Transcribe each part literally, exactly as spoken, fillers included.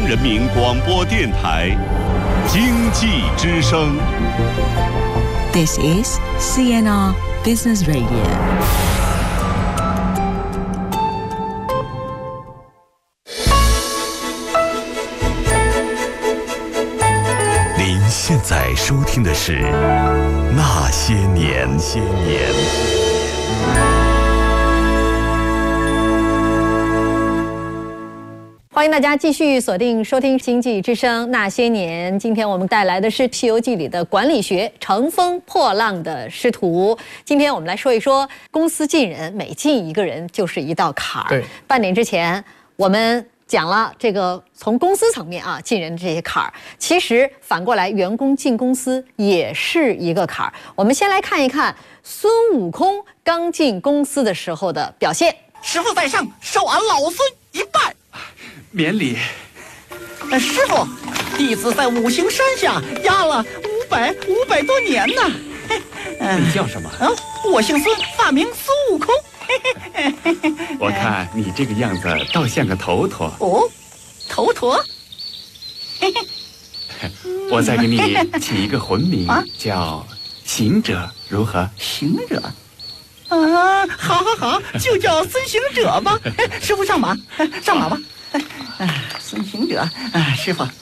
人民广播电台经济之声。 This is C N R Business Radio。 您现在收听的是《那些年》。些年， 欢迎大家继续锁定收听《经济之声那些年》。今天我们带来的是《西游记》里的管理学，乘风破浪的师徒。今天我们来说一说，公司进人，每进一个人就是一道坎儿。 对， 半点之前我们讲了这个从公司层面啊进人的这些坎儿，其实反过来员工进公司也是一个坎儿。我们先来看一看孙悟空刚进公司的时候的表现。 师父在上，受俺老孙一拜。 免礼。 呃，师傅，弟子在五行山下压了五百五百多年呢。 呃、你叫什么？ 啊，我姓孙，法名孙悟空。 我看你这个样子倒像个头陀。 哦，头陀。 我再给你起一个浑名， 啊、 叫行者，如何？ 行者。啊，好好好，就叫孙行者吧。师傅上马，上马吧。啊，孙行者，啊，师傅，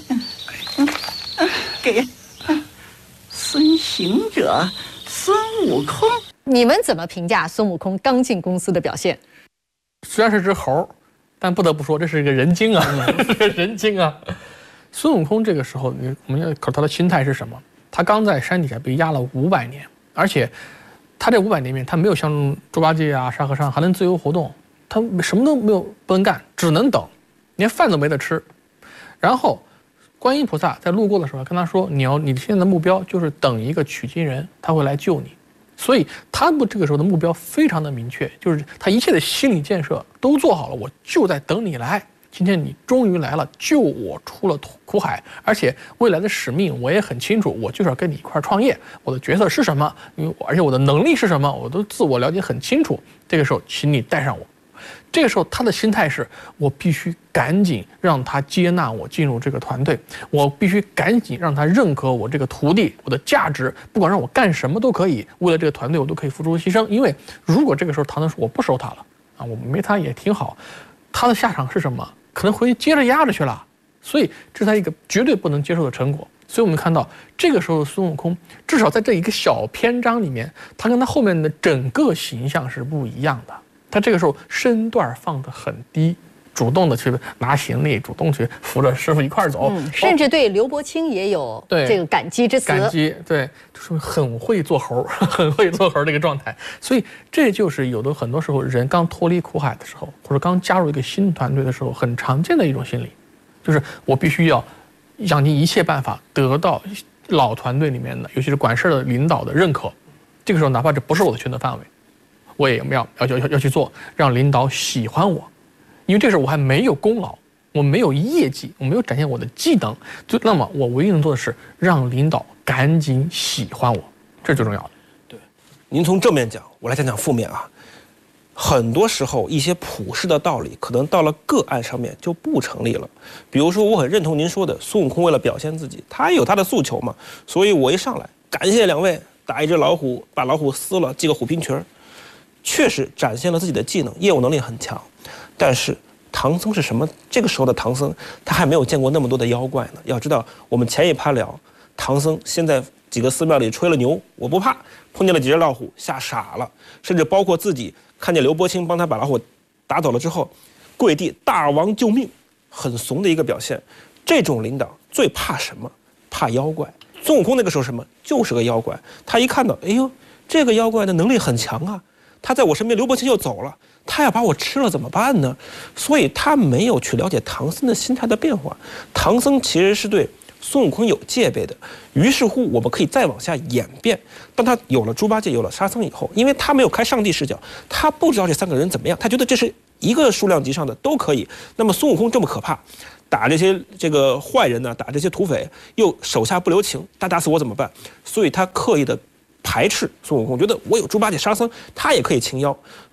给孙行者，孙悟空。 你们怎么评价孙悟空刚进公司的表现？ 虽然是只猴，但不得不说这是一个人精啊，是个人精啊。孙悟空这个时候，我们要考他的心态是什么？他刚在山底下被压了五百年，而且他这五百年里面，他没有像猪八戒啊、沙和尚还能自由活动，他什么都没有不能干，只能等，连饭都没得吃。然后观音菩萨在路过的时候跟他说：“你要你现在的目标就是等一个取经人，他会来救你。”所以他们这个时候的目标非常的明确，就是他一切的心理建设都做好了，我就在等你来。今天你终于来了，救我出了苦海，而且未来的使命我也很清楚，我就是要跟你一块创业，我的角色是什么，因为而且我的能力是什么，我都自我了解很清楚。这个时候，请你带上我。这个时候他的心态是，我必须赶紧让他接纳我进入这个团队，我必须赶紧让他认可我这个徒弟，我的价值，不管让我干什么都可以，为了这个团队我都可以付出牺牲。因为如果这个时候唐僧说我不收他了啊，我没他也挺好，他的下场是什么？可能回去接着压着去了。所以这是他一个绝对不能接受的成果。所以我们看到这个时候的孙悟空，至少在这一个小篇章里面，他跟他后面的整个形象是不一样的。他这个时候身段放得很低，主动的去拿行李，主动去扶着师傅一块走， 嗯，甚至对刘伯清也有这个感激之词。 感激，对，就是很会做猴，很会做猴这个状态。所以这就是有的很多时候人刚脱离苦海的时候，或者刚加入一个新团队的时候，很常见的一种心理，就是我必须要想尽一切办法得到老团队里面的，尤其是管事的领导的认可。这个时候，哪怕这不是我的权责范围，我也要要要要去做，让领导喜欢我，因为这时候我还没有功劳，我没有业绩，我没有展现我的技能，就那么我唯一能做的是让领导赶紧喜欢我，这最重要的。 对，您从正面讲，我来讲讲负面啊。很多时候，一些普世的道理，可能到了个案上面就不成立了。比如说，我很认同您说的，孙悟空为了表现自己，他也有他的诉求嘛，所以我一上来感谢两位，打一只老虎，把老虎撕了，系个虎皮裙儿。确实展现了自己的技能，业务能力很强，但是唐僧是什么？这个时候的唐僧，他还没有见过那么多的妖怪呢。要知道，我们前一趴聊，唐僧先在几个寺庙里吹了牛，我不怕，碰见了几只老虎，吓傻了，甚至包括自己看见刘伯清帮他把老虎打走了之后，跪地大王救命，很怂的一个表现。这种领导最怕什么？怕妖怪。孙悟空那个时候什么？就是个妖怪。他一看到，哎呦，这个妖怪的能力很强啊。他在我身边，刘伯清又走了，他要把我吃了怎么办呢？所以他没有去了解唐僧的心态的变化。唐僧其实是对孙悟空有戒备的。于是乎，我们可以再往下演变。当他有了猪八戒，有了沙僧以后，因为他没有开上帝视角，他不知道这三个人怎么样，他觉得这是一个数量级上的都可以。那么孙悟空这么可怕，打这些这个坏人呢，打这些土匪，又手下不留情，他打死我怎么办？所以他刻意的排斥孙悟空，觉得我有猪八戒、沙僧，他也可以擒妖。所以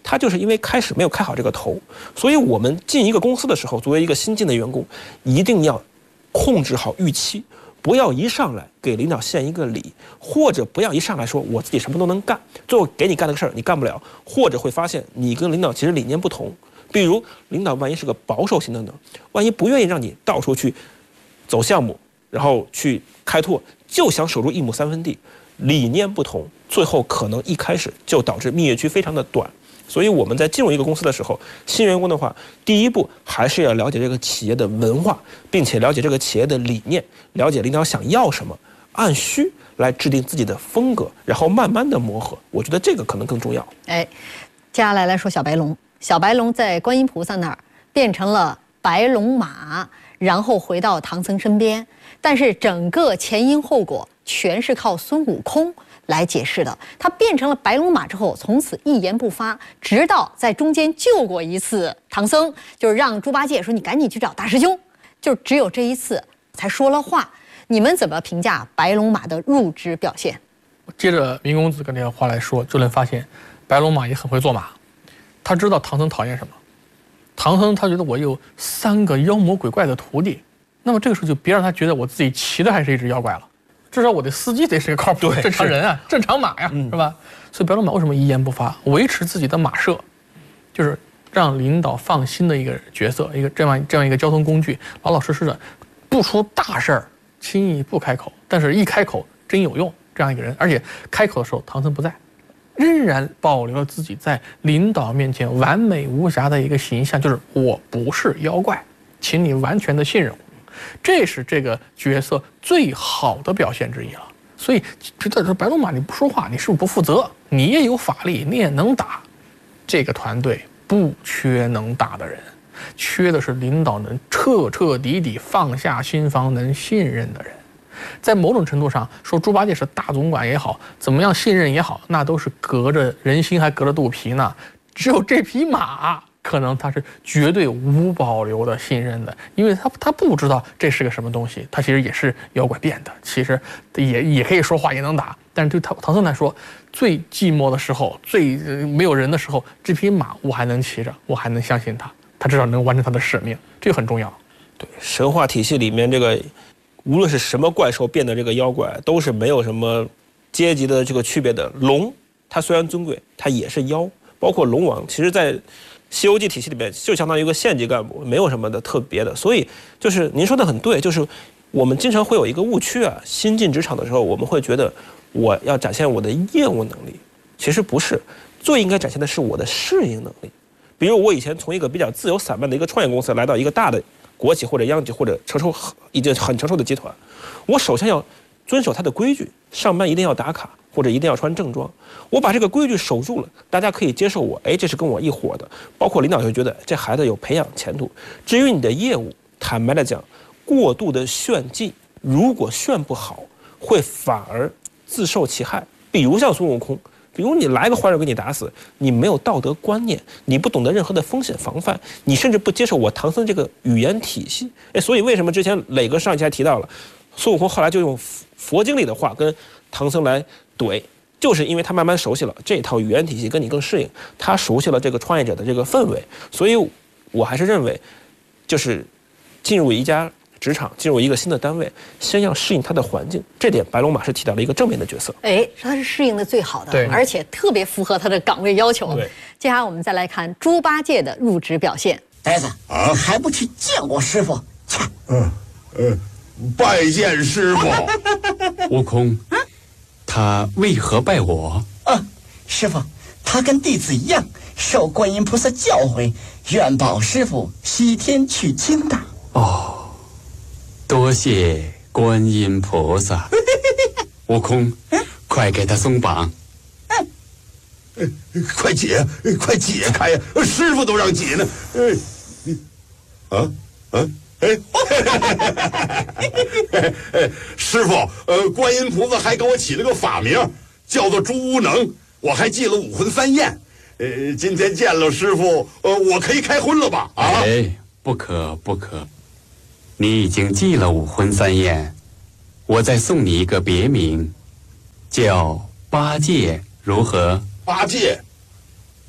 他就是因为开始没有开好这个头，所以我们进一个公司的时候，作为一个新进的员工，一定要控制好预期，不要一上来给领导献一个礼，或者不要一上来说我自己什么都能干，最后给你干的个事儿你干不了，或者会发现你跟领导其实理念不同。比如领导万一是个保守型的呢，万一不愿意让你到处去走项目，然后去开拓，就想守住一亩三分地，理念不同，最后可能一开始就导致蜜月期非常的短。所以我们在进入一个公司的时候，新员工的话，第一步还是要了解这个企业的文化，并且了解这个企业的理念，了解领导想要什么，按需来制定自己的风格，然后慢慢的磨合。我觉得这个可能更重要。 哎，接下来来说小白龙，小白龙在观音菩萨那儿变成了白龙马，然后回到唐僧身边，但是整个前因后果全是靠孙悟空来解释的。他变成了白龙马之后，从此一言不发，直到在中间救过一次唐僧，就是让猪八戒说你赶紧去找大师兄，就只有这一次才说了话。你们怎么评价白龙马的入职表现？ 接着明公子跟这个话来说，就能发现白龙马也很会做马，他知道唐僧讨厌什么。唐僧他觉得我有三个妖魔鬼怪的徒弟，那么这个时候就别让他觉得我自己骑的还是一只妖怪了，至少我的司机得是个靠谱的正常人啊，正常马呀，是吧？所以白龙马为什么一言不发，维持自己的马舍，就是让领导放心的一个角色，一个这样这样一个交通工具，老老实实的，不出大事儿，轻易不开口，但是一开口真有用，这样一个人。而且开口的时候唐僧不在，仍然保留了自己在领导面前完美无瑕的一个形象，就是我不是妖怪，请你完全的信任我。这是这个角色最好的表现之一了。所以觉得说白龙马你不说话，你是不是不负责？你也有法力，你也能打。这个团队不缺能打的人，缺的是领导能彻彻底底放下心防、能信任的人。在某种程度上说，猪八戒是大总管也好，怎么样信任也好，那都是隔着人心还隔着肚皮呢。只有这匹马，可能他是绝对无保留的信任的，因为他他不知道这是个什么东西，他其实也是妖怪变的，其实也也可以说话，也能打。但是对唐唐僧来说，最寂寞的时候，最没有人的时候，这匹马我还能骑着，我还能相信他，他至少能完成他的使命，这个很重要。 对，神话体系里面这个。无论是什么怪兽变的这个妖怪，都是没有什么阶级的这个区别的。龙，它虽然尊贵，它也是妖。包括龙王，其实在《西游记》体系里面就相当于一个县级干部，没有什么的特别的。所以，就是您说的很对，就是我们经常会有一个误区啊。新进职场的时候，我们会觉得我要展现我的业务能力，其实不是，最应该展现的是我的适应能力。比如我以前从一个比较自由散漫的一个创业公司来到一个大的国企或者央企或者成熟已经很成熟的集团，我首先要遵守它的规矩，上班一定要打卡或者一定要穿正装。我把这个规矩守住了，大家可以接受我，哎，这是跟我一伙的，包括领导就觉得这孩子有培养前途。至于你的业务，坦白的讲，过度的炫技，如果炫不好，会反而自受其害。比如像孙悟空。比如你来个坏人给你打死，你没有道德观念，你不懂得任何的风险防范，你甚至不接受我唐僧这个语言体系。哎，所以为什么之前磊哥上一期还提到了，孙悟空后来就用佛经里的话跟唐僧来怼，就是因为他慢慢熟悉了这套语言体系，跟你更适应，他熟悉了这个创业者的这个氛围。所以我还是认为，就是进入一家职场，进入一个新的单位，先要适应它的环境，这点白龙马是起到了一个正面的角色。 哎，他是适应的最好的， 对， 而且特别符合他的岗位要求。 对， 接下来我们再来看猪八戒的入职表现。 呆子啊，还不去见我师傅？切！ 嗯呃，拜见师傅。 悟空，他为何拜我？ 啊，师傅，他跟弟子一样，受观音菩萨教诲，愿保师傅西天取经的。 哦，多谢观音菩萨。悟空，快给他松绑。 呃快解，快解开呀！师傅都让解呢。呃，啊啊哎，师傅，呃，观音菩萨还给我起了个法名，叫做朱无能，我还记了五婚三宴。呃，今天见了师傅，呃，我可以开荤了吧？啊？ 哎，不可不可，你已经记了五婚三宴，我再送你一个别名，叫八戒，如何？ 八戒，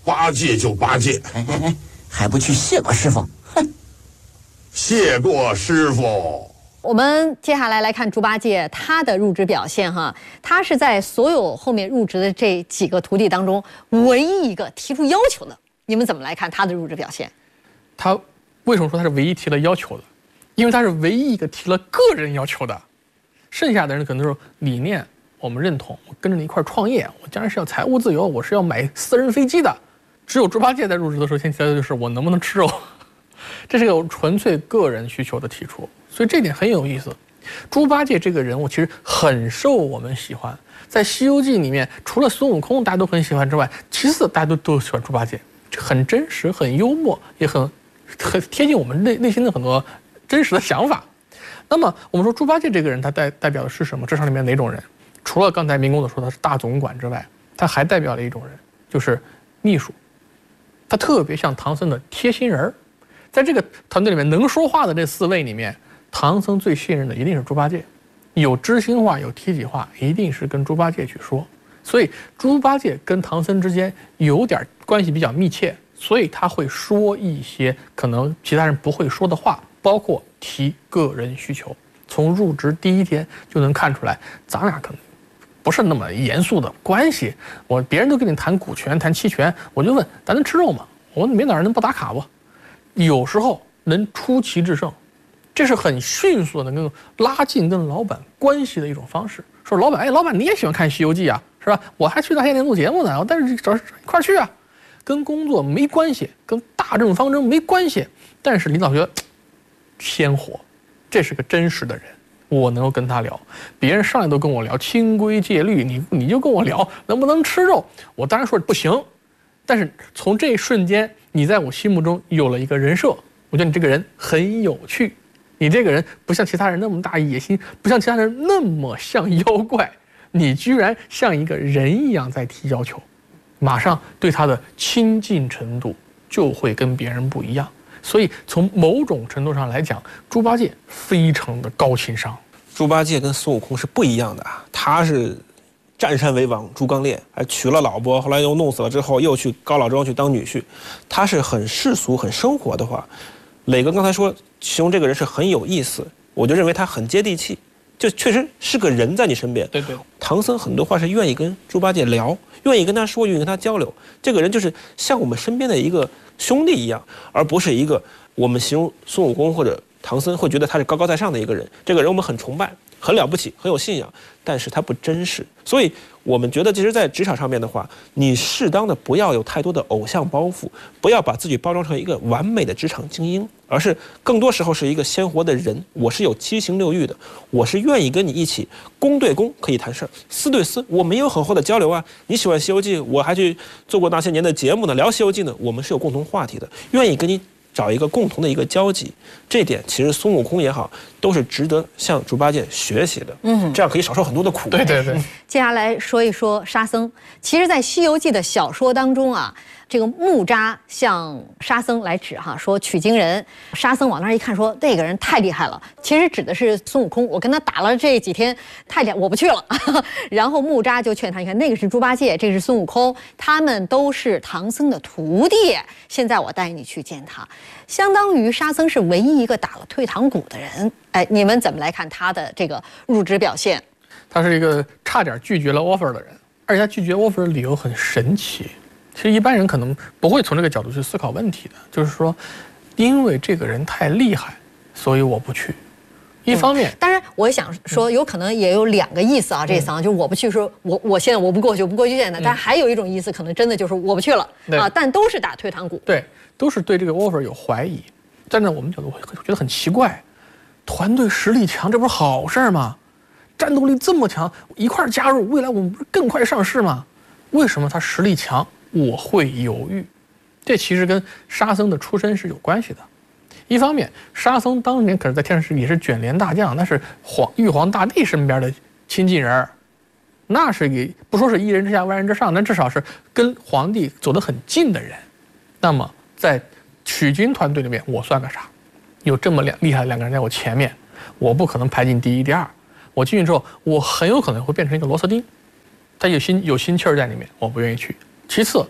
八戒就八戒， 哎哎哎，还不去谢过师傅？哼， 谢过师傅。 我们接下来来看猪八戒他的入职表现哈，他是在所有后面入职的这几个徒弟当中唯一一个提出要求的。你们怎么来看他的入职表现？ 他为什么说他是唯一提了要求的？因为他是唯一一个提了个人要求的，剩下的人可能是理念我们认同，我跟着你一块创业，我将来是要财务自由，我是要买私人飞机的。只有猪八戒在入职的时候先提的就是我能不能吃肉，这是个纯粹个人需求的提出。所以这点很有意思。猪八戒这个人物其实很受我们喜欢，在《西游记》里面，除了孙悟空大家都很喜欢之外，其次大家都都喜欢猪八戒，很真实、很幽默，也很很贴近我们内内心的很多真实的想法。那么我们说猪八戒这个人，他代代表的是什么？职场里面哪种人？除了刚才明公子说他是大总管之外，他还代表了一种人，就是秘书。他特别像唐僧的贴心人儿。在这个团队里面，能说话的这四位里面，唐僧最信任的一定是猪八戒，有知心话有体己话一定是跟猪八戒去说，所以猪八戒跟唐僧之间有点关系比较密切，所以他会说一些可能其他人不会说的话，包括提个人需求。从入职第一天就能看出来，咱俩可能不是那么严肃的关系，我别人都跟你谈股权谈期权，我就问咱能吃肉吗？我没哪儿能不打卡不？有时候能出奇制胜，这是很迅速的能够拉近跟老板关系的一种方式。说老板，哎，老板你也喜欢看《西游记》啊，是吧？我还去那些年录节目呢，但是找一块去啊，跟工作没关系，跟大政方针没关系，但是领导觉得鲜活，这是个真实的人，我能够跟他聊。别人上来都跟我聊清规戒律，你你就跟我聊能不能吃肉，我当然说不行，但是从这一瞬间，你在我心目中有了一个人设，我觉得你这个人很有趣，你这个人不像其他人那么大野心，不像其他人那么像妖怪，你居然像一个人一样在提要求，马上对他的亲近程度就会跟别人不一样。所以从某种程度上来讲，猪八戒非常的高情商。 猪八戒跟孙悟空是不一样的啊，他是占山为王，猪刚鬣，还娶了老婆，后来又弄死了之后，又去高老庄去当女婿。他是很世俗、很生活的话，磊哥刚才说形容这个人是很有意思，我就认为他很接地气，就确实是个人在你身边。 对对， 唐僧很多话是愿意跟猪八戒聊，愿意跟他说，愿意跟他交流。这个人就是像我们身边的一个兄弟一样，而不是一个我们形容孙悟空或者唐僧会觉得他是高高在上的一个人。这个人我们很崇拜，很了不起，很有信仰，但是他不真实。所以我们觉得，其实，在职场上面的话，你适当的不要有太多的偶像包袱，不要把自己包装成一个完美的职场精英，而是更多时候是一个鲜活的人。我是有七情六欲的，我是愿意跟你一起公对公可以谈事儿，私对私我们也有很厚的交流啊。你喜欢《西游记》，我还去做过那些年的节目呢，聊《西游记》呢，我们是有共同话题的，愿意跟你找一个共同的一个交集。这点其实孙悟空也好，都是值得向猪八戒学习的。嗯，这样可以少受很多的苦。 对对对。 接下来说一说沙僧。其实，在《西游记》的小说当中啊，这个木吒向沙僧来指哈，说取经人。沙僧往那儿一看，说那个人太厉害了。其实指的是孙悟空，我跟他打了这几天，太厉害，我不去了。然后木吒就劝他，你看那个是猪八戒，这个是孙悟空，他们都是唐僧的徒弟。现在我带你去见他，相当于沙僧是唯一一个打了退堂鼓的人。哎，你们怎么来看他的这个入职表现？ 他是一个差点拒绝了 offer 的人，而且他拒绝 offer 的理由很神奇。其实一般人可能不会从这个角度去思考问题的，就是说，因为这个人太厉害，所以我不去。一方面， 嗯、当然我想说，有可能也有两个意思啊。这意思啊，就是我不去，说我我现在我不过去，我不过去见他。但还有一种意思，可能真的就是我不去了啊。但都是打退堂鼓， 对，都是对这个 offer 有怀疑。站在我们角度会觉得很奇怪，团队实力强，这不是好事吗？战斗力这么强，一块加入，未来我们不是更快上市吗？为什么他实力强，我会犹豫？这其实跟沙僧的出身是有关系的。一方面，沙僧当年可是在天上是也是卷帘大将，那是皇玉皇大帝身边的亲近人，那是给不说是一人之下万人之上，但至少是跟皇帝走得很近的人。那么在取经团队里面，我算个啥？有这么两厉害的两个人在我前面，我不可能排进第一、第二。我进去之后，我很有可能会变成一个螺丝钉，他有心有心气儿在里面，我不愿意去。其次，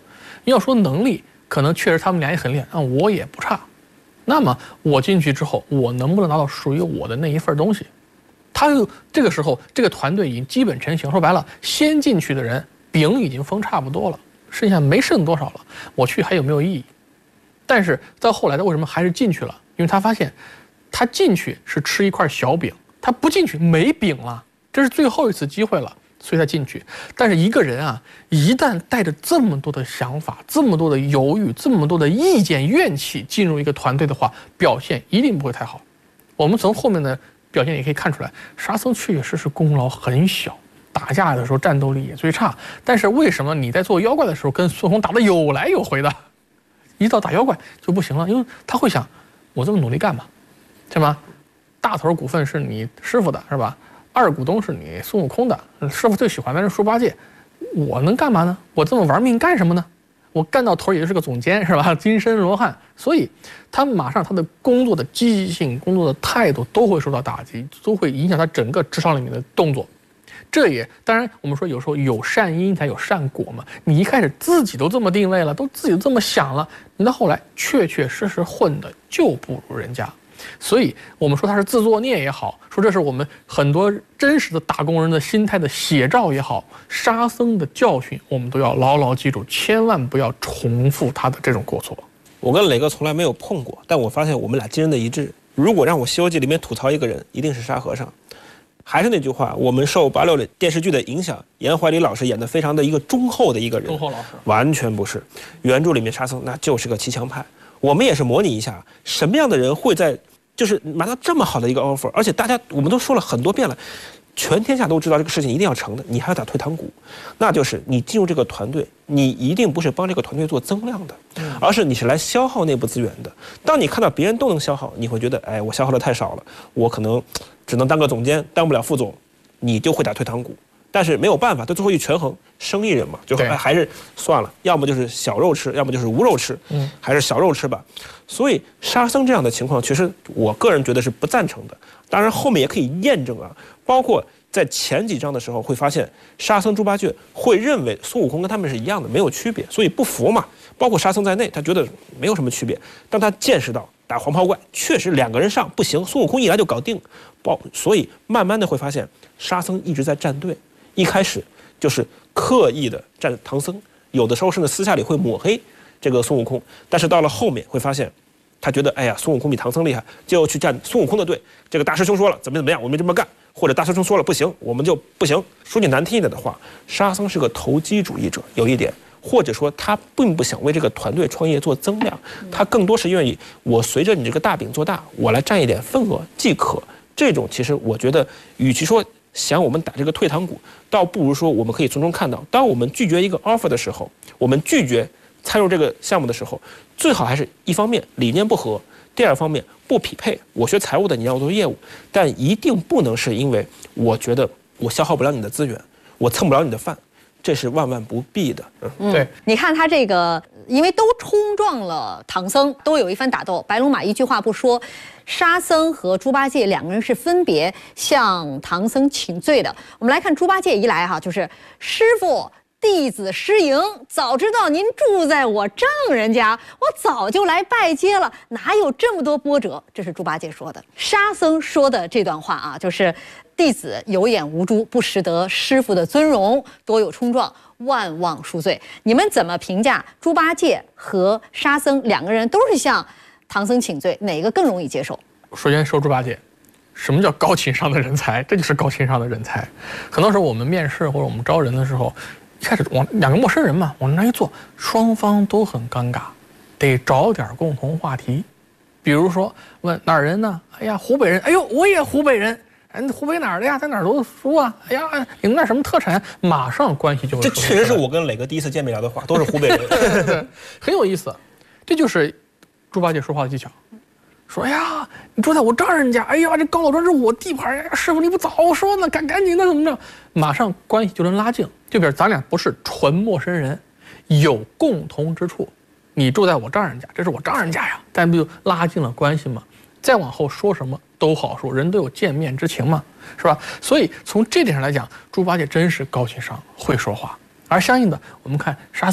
你要说能力，可能确实他们俩也很厉害，啊，我也不差。那么我进去之后，我能不能拿到属于我的那一份东西？他就这个时候，这个团队已经基本成型。说白了，先进去的人饼已经封差不多了，剩下没剩多少了，我去还有没有意义？但是到后来，他为什么还是进去了？因为他发现，他进去是吃一块小饼，他不进去没饼了，这是最后一次机会了。所以他进去，但是一个人啊，一旦带着这么多的想法、这么多的犹豫、这么多的意见、怨气进入一个团队的话，表现一定不会太好。我们从后面的表现也可以看出来，沙僧确实是功劳很小，打架的时候战斗力也最差。但是为什么你在做妖怪的时候跟孙悟空打得有来有回的，一到打妖怪就不行了？因为他会想，我这么努力干嘛，对吗？大头股份是你师傅的，是吧？二股东是你孙悟空的，师傅最喜欢的是猪八戒，我能干嘛呢？我这么玩命干什么呢？我干到头也就是个总监，是吧？金身罗汉，所以他马上他的工作的积极性、工作的态度都会受到打击，都会影响他整个职场里面的动作。这也当然，我们说有时候有善因才有善果嘛。你一开始自己都这么定位了，都自己都这么想了，你到后来确确实实混的就不如人家。所以我们说他是自作孽也好，说这是我们很多真实的打工人的心态的写照也好，沙僧的教训我们都要牢牢记住，千万不要重复他的这种过错。 我跟磊哥从来没有碰过，但我发现我们俩惊人的一致。如果让我《西游记》里面吐槽一个人，一定是沙和尚。还是那句话，我们受八六电视剧的影响，严怀礼老师演的非常的一个忠厚的一个人， 忠厚老师完全不是。原著里面沙僧那就是个骑墙派。我们也是模拟一下，什么样的人会在就是拿到这么好的一个 offer， 而且大家我们都说了很多遍了，全天下都知道这个事情一定要成的，你还要打退堂鼓，那就是你进入这个团队，你一定不是帮这个团队做增量的，而是你是来消耗内部资源的。当你看到别人都能消耗，你会觉得，哎，我消耗的太少了，我可能只能当个总监，当不了副总，你就会打退堂鼓。但是没有办法，到最后一权衡，生意人嘛，就哎还是算了，要么就是小肉吃，要么就是无肉吃，嗯，还是小肉吃吧。所以沙僧这样的情况，其实我个人觉得是不赞成的。当然后面也可以验证啊，包括在前几章的时候会发现，沙僧、猪八戒会认为孙悟空跟他们是一样的，没有区别，所以不服嘛。包括沙僧在内，他觉得没有什么区别。当他见识到打黄袍怪确实两个人上不行，孙悟空一来就搞定，包所以慢慢的会发现沙僧一直在站队。一开始就是刻意的站唐僧，有的时候甚至私下里会抹黑这个孙悟空，但是到了后面会发现，他觉得哎呀孙悟空比唐僧厉害，就去站孙悟空的队。这个大师兄说了怎么怎么样，我们这么干，或者大师兄说了不行，我们就不行。说句难听一点的话，沙僧是个投机主义者，有一点，或者说他并不想为这个团队创业做增量，他更多是愿意我随着你这个大饼做大，我来占一点份额即可。这种其实我觉得，与其说想我们打这个退堂鼓，倒不如说我们可以从中看到，当我们拒绝一个 offer 的时候，我们拒绝参入这个项目的时候，最好还是一方面理念不合，第二方面不匹配。我学财务的，你让我做业务，但一定不能是因为我觉得我消耗不了你的资源，我蹭不了你的饭，这是万万不必的。 嗯，对，你看他这个，因为都冲撞了唐僧，都有一番打斗。白龙马一句话不说，沙僧和猪八戒两个人是分别向唐僧请罪的。我们来看猪八戒一来哈，就是师傅。弟子失迎，早知道您住在我丈人家，我早就来拜接了，哪有这么多波折？这是猪八戒说的。沙僧说的这段话啊，就是弟子有眼无珠，不识得师傅的尊容，多有冲撞，万望恕罪。你们怎么评价猪八戒和沙僧两个人都是向唐僧请罪，哪个更容易接受？ 首先说猪八戒。什么叫高情商的人才？这就是高情商的人才。很多时候我们面试或者我们招人的时候，一开始往两个陌生人嘛，往那一坐，双方都很尴尬，得找点共同话题。比如说问哪儿人呢？哎呀，湖北人。哎呦，我也湖北人。哎，湖北哪儿的呀？在哪儿读的书啊？哎呀，你们那什么特产？马上关系就会。 这确实是我跟磊哥第一次见面聊的话，都是湖北人， 很有意思。这就是猪八戒说话的技巧。说哎呀，你住在我丈人家，哎呀，这高老庄是我地盘，哎呀，师傅你不早说呢，赶赶紧的怎么着，马上关系就能拉近。就比如咱俩不是纯陌生人，有共同之处。你住在我丈人家，这是我丈人家呀，咱不就拉近了关系吗？再往后说什么都好说，人都有见面之情嘛，是吧？所以从这点上来讲，猪八戒真是高情商，会说话。而相应的，我们看沙僧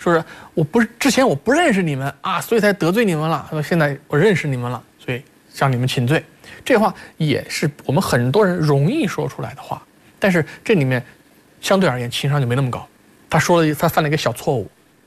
说是我不是之前我不认识你们啊，所以才得罪你们了。说现在我认识你们了，所以向你们请罪。这话也是我们很多人容易说出来的话，但是这里面相对而言情商就没那么高。他说了他犯了一个小错误，